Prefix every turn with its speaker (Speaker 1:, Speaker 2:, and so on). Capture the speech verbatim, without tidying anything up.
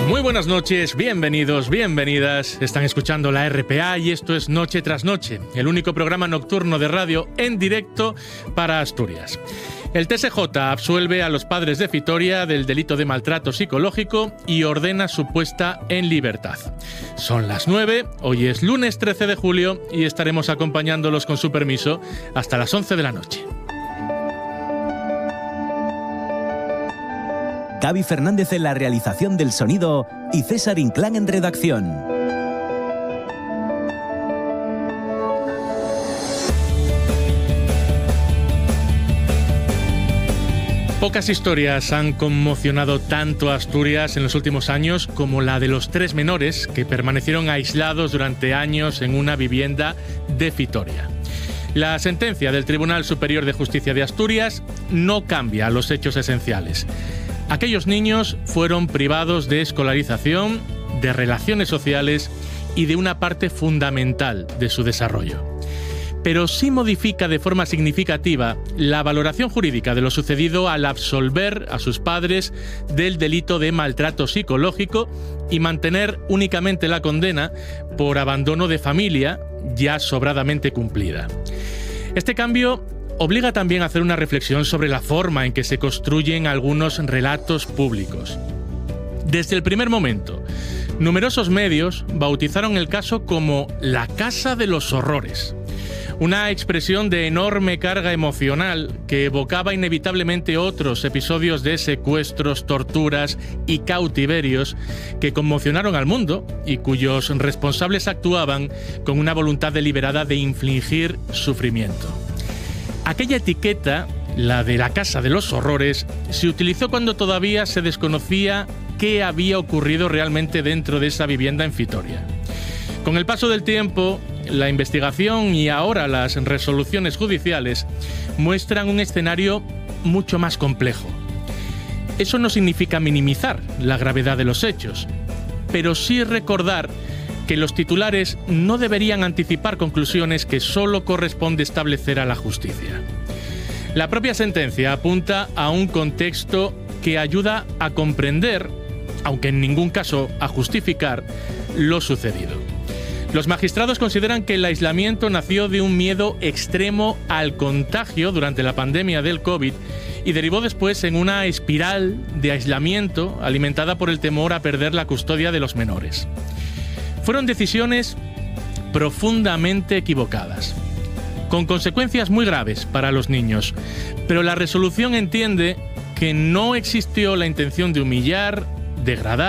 Speaker 1: Muy buenas noches, bienvenidos, bienvenidas. Están escuchando la R P A y esto es Noche tras Noche, el único programa nocturno de radio en directo para Asturias. El T S J absuelve a los padres de Vitoria del delito de maltrato psicológico y ordena su puesta en libertad. Son las nueve, hoy es lunes trece de julio y estaremos acompañándolos con su permiso hasta las once de la noche.
Speaker 2: Gaby Fernández en la realización del sonido y César Inclán en redacción.
Speaker 1: Pocas historias han conmocionado tanto a Asturias en los últimos años como la de los tres menores que permanecieron aislados durante años en una vivienda de Vitoria. La sentencia del Tribunal Superior de Justicia de Asturias no cambia los hechos esenciales. Aquellos niños fueron privados de escolarización, de relaciones sociales y de una parte fundamental de su desarrollo. Pero sí modifica de forma significativa la valoración jurídica de lo sucedido al absolver a sus padres del delito de maltrato psicológico y mantener únicamente la condena por abandono de familia ya sobradamente cumplida. Este cambio obliga también a hacer una reflexión sobre la forma en que se construyen algunos relatos públicos. Desde el primer momento, numerosos medios bautizaron el caso como la Casa de los Horrores, una expresión de enorme carga emocional que evocaba inevitablemente otros episodios de secuestros, torturas y cautiverios que conmocionaron al mundo y cuyos responsables actuaban con una voluntad deliberada de infligir sufrimiento. Aquella etiqueta, la de la Casa de los Horrores, se utilizó cuando todavía se desconocía qué había ocurrido realmente dentro de esa vivienda en Vitoria. Con el paso del tiempo, la investigación y ahora las resoluciones judiciales muestran un escenario mucho más complejo. Eso no significa minimizar la gravedad de los hechos, pero sí recordar que los titulares no deberían anticipar conclusiones que solo corresponde establecer a la justicia. La propia sentencia apunta a un contexto que ayuda a comprender, aunque en ningún caso a justificar, lo sucedido. Los magistrados consideran que el aislamiento nació de un miedo extremo al contagio durante la pandemia del COVID y derivó después en una espiral de aislamiento alimentada por el temor a perder la custodia de los menores. Fueron decisiones profundamente equivocadas, con consecuencias muy graves para los niños, pero la resolución entiende que no existió la intención de humillar, degradar